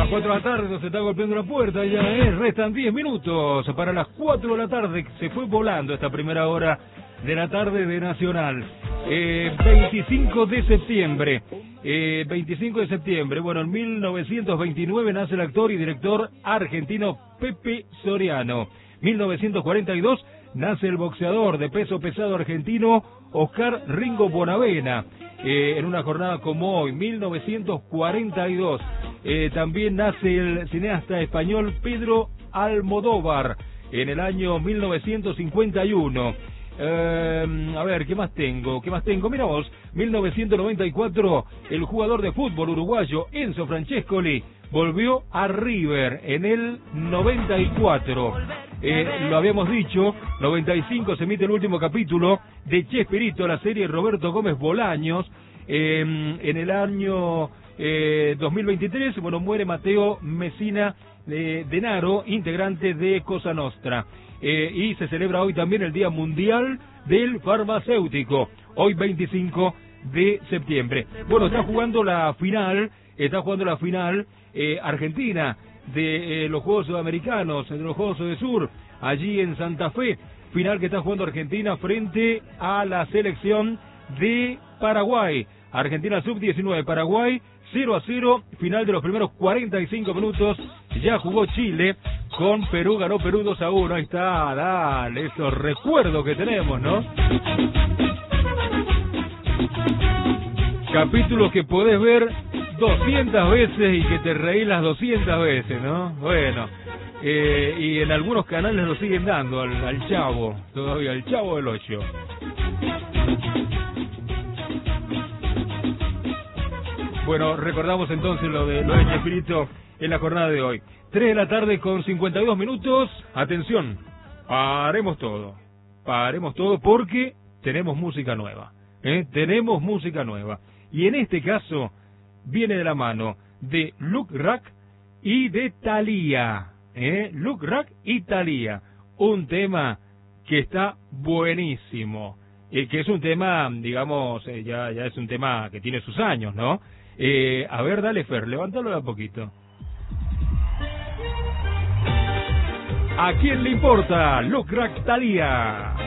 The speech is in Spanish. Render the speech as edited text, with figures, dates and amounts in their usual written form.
4 de la tarde nos está golpeando la puerta, ya restan 10 minutos para las 4 de la tarde, se fue volando esta primera hora de la tarde de Nacional. 25 de septiembre, 25 de septiembre, bueno, en 1929 nace el actor y director argentino Pepe Soriano. 1942 nace el boxeador de peso pesado argentino Oscar Ringo Bonavena. En una jornada como hoy, 1942, también nace el cineasta español Pedro Almodóvar, en el año 1951. A ver, ¿qué más tengo? Mira vos, 1994, el jugador de fútbol uruguayo Enzo Francescoli volvió a River en el 94. Lo habíamos dicho, 95 se emite el último capítulo de Chespirito, la serie Roberto Gómez Bolaños. En el año 2023, bueno, muere Mateo Messina Denaro, integrante de Cosa Nostra. Y se celebra hoy también el Día Mundial del Farmacéutico, hoy 25 de septiembre. Bueno, está jugando la final Argentina de los Juegos Sudamericanos, de los Juegos de Sur, allí en Santa Fe, final que está jugando Argentina frente a la selección de Paraguay. Argentina sub-19, Paraguay 0-0, final de los primeros 45 minutos, ya jugó Chile con Perú, ganó Perú 2-1, ahí está, dale, esos recuerdos que tenemos, ¿no? Capítulos que podés ver 200 veces y que te reís las 200 veces, ¿no? Bueno, y en algunos canales lo siguen dando al Chavo, todavía, al Chavo del 8. Bueno, recordamos entonces lo de Chespirito en la jornada de hoy. 3 de la tarde con 52 minutos. Atención, paremos todo porque tenemos música nueva. Tenemos música nueva. Y en este caso viene de la mano de Luke Rack y de Thalía. Luke Rack y Thalía. Un tema que está buenísimo. Que es un tema, digamos, ya es un tema que tiene sus años, ¿no? A ver, dale, Fer, levántalo de a poquito. ¿A quién le importa? Luke Rack, Thalía.